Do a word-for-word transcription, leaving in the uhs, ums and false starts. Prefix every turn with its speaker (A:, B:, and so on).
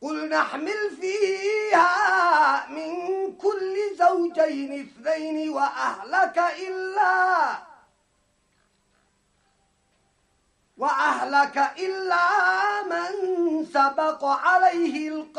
A: قل نحمل فيها من كل زوجين اثنين وأهلك إلا وأهلك إلا من سبق عليه القول